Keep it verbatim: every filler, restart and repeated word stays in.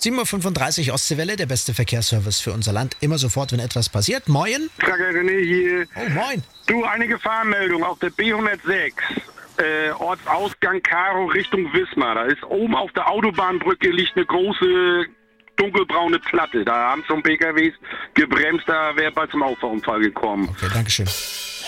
sieben Uhr fünfunddreißig Ostseewelle, der beste Verkehrsservice für unser Land. Immer sofort, wenn etwas passiert. Moin. Trager René hier. Oh, moin. Du, eine Gefahrmeldung auf der B hundertsechs. Äh, Ortsausgang Karo Richtung Wismar. Da ist oben auf der Autobahnbrücke liegt eine große dunkelbraune Platte. Da haben schon P K Ws gebremst, da wäre bald zum Auffahrunfall gekommen. Okay, danke schön.